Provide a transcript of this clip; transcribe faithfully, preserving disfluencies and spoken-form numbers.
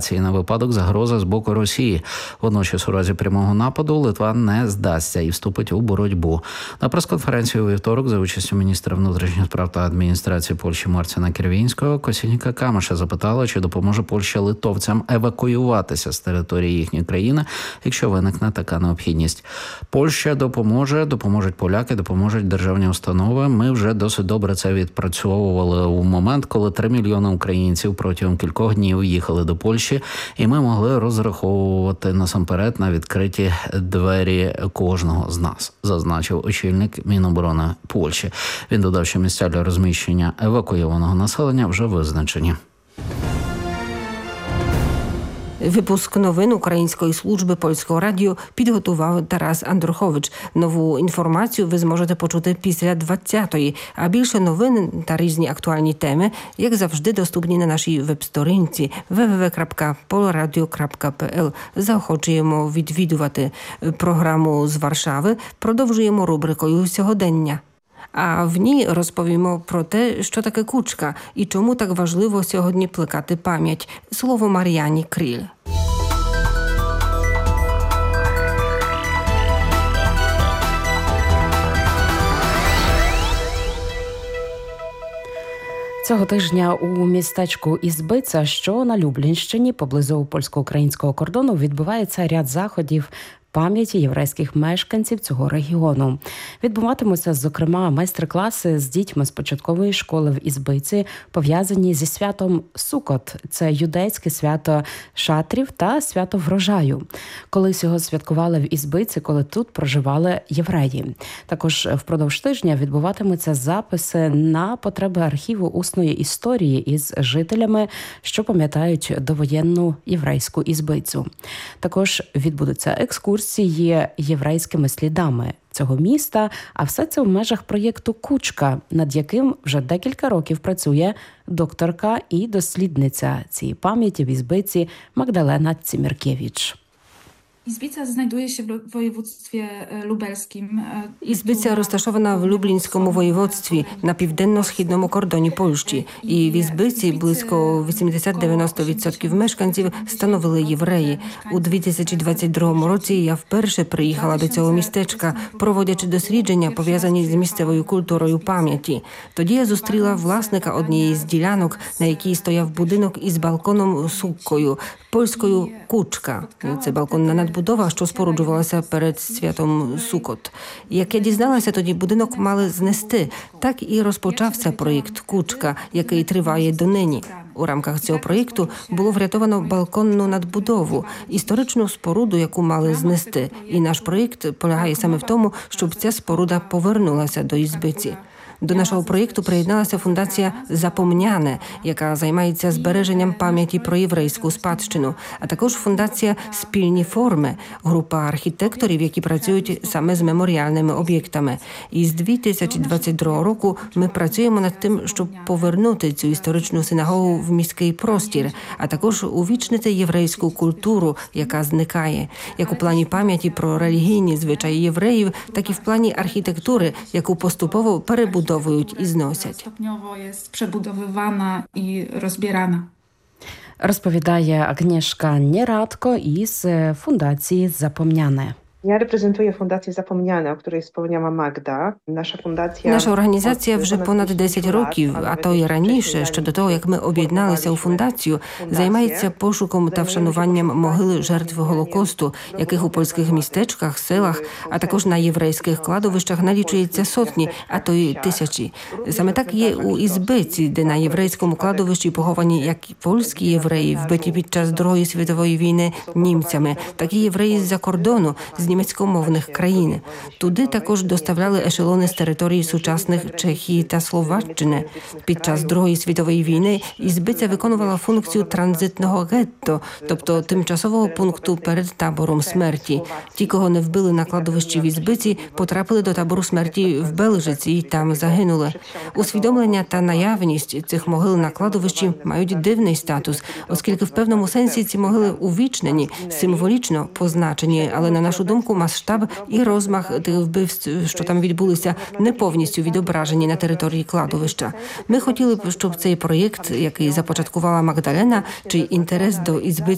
операції на випадок загрози з боку Росії. Водночас у разі прямого нападу Литва не здасться і вступить у боротьбу. На прес-конференції у вівторок за участю міністра внутрішніх справ та адміністрації Польщі Марціна Кірвінського Костянтина Камиша запитала, чи допоможе Польща литовцям евакуюватися з території їхньої країни, якщо виникне така необхідність. Польща допоможе, допоможуть поляки, допоможуть державні установи. Ми вже досить добре це відпрацьовували у момент, коли три мільйони українців протягом кількох днів їхали до Польщі, і ми могли розраховувати насамперед на відкриті двері кожного з нас, зазначив очільник Міноборони Польщі. Він додав, що місця для розміщення евакуйованого населення вже визначені. Випуск новин Української служби Польського радіо підготував Тарас Андрухович. Нову інформацію ви зможете почути після двадцятої. А більше новин та різні актуальні теми, як завжди, доступні на нашій веб-сторінці дабл ю дабл ю дабл ю крапка polradio крапка пі ел. Заохочуємо відвідувати програму з Варшави. Продовжуємо рубрикою «Сьогодення». А в ній розповімо про те, що таке кучка і чому так важливо сьогодні плекати пам'ять. Слово Мар'яні Кріль. Цього тижня у містечку Ізбиця, що на Люблінщині, поблизу польсько-українського кордону, відбувається ряд заходів пам'яті єврейських мешканців цього регіону. Відбуватимуться, зокрема, майстер-класи з дітьми з початкової школи в Ізбиці, пов'язані зі святом Сукот. Це юдейське свято шатрів та свято врожаю. Колись його святкували в Ізбиці, коли тут проживали євреї. Також впродовж тижня відбуватимуться записи на потреби архіву усної історії із жителями, що пам'ятають довоєнну єврейську Ізбицю. Також відбудуться екскурсії є єврейськими слідами цього міста, а все це в межах проєкту «Кучка», над яким вже декілька років працює докторка і дослідниця цієї пам'яті в Ізбиці Магдалена Ціміркєвич. Ізбиця знаjduje się w województwie lubelskim. Ізбиця розташована в Люблінському воєводстві на південно-східному кордоні Польщі. І в Ізбиці близько вісімдесят-дев'яносто відсотків мешканців становили євреї. У дві тисячі двадцять другому році я вперше приїхала до цього містечка, проводячи дослідження, пов'язані з місцевою культурою пам'яті. Тоді я зустріла власника однієї з ділянок, на якій стояв будинок із балконом-суккою, польською «Кучка». Це балконна надбудова, що споруджувалася перед святом Сукот. Як я дізналася, тоді будинок мали знести. Так і розпочався проєкт «Кучка», який триває донині. У рамках цього проєкту було врятовано балконну надбудову, історичну споруду, яку мали знести. І наш проєкт полягає саме в тому, щоб ця споруда повернулася до Ізбиці. До нашого проєкту приєдналася фундація «Запомняне», яка займається збереженням пам'яті про єврейську спадщину, а також фундація «Спільні форми», група архітекторів, які працюють саме з меморіальними об'єктами. І з дві тисячі двадцять другого року ми працюємо над тим, щоб повернути цю історичну синагогу в міський простір, а також увічнити єврейську культуру, яка зникає, як у плані пам'яті про релігійні звичаї євреїв, так і в плані архітектури, яку поступово перебудовують і зносять. Стопньово є przebudowywана і розбирана. Розповідає Агнєшка Nieradko із фундації «Запомняне». Ja reprezentuję Fundację Zapomniane, o której wspomniała Magda. Nasza fundacja... Наша організація вже понад десять років, а то й раніше, ще до того, як ми об'єдналися у фундацію, займається пошуком та вшануванням могил жертв Голокосту, яких у польських містечках, селах, а також на єврейських кладовищах налічується сотні, а то й тисячі. Саме так є у Ізбиці, де на єврейському кладовищі поховані як польські євреї, вбиті під час Другої світової війни німцями, так і євреї з-за кордону, з німецькомовних країн. Туди також доставляли ешелони з території сучасних Чехії та Словаччини. Під час Другої світової війни Ізбиця виконувала функцію транзитного гетто, тобто тимчасового пункту перед табором смерті. Ті, кого не вбили на кладовищі в Ізбиці, потрапили до табору смерті в Белжиці і там загинули. Усвідомлення та наявність цих могил на кладовищі мають дивний статус, оскільки в певному сенсі ці могили увічнені, символічно позначені, але на нашу думку масштаб і розмах тих вбивств, що там відбулися, не повністю відображені на території кладовища. Ми хотіли б, щоб цей проєкт, який започаткувала Магдалена, чий інтерес до Ізбиці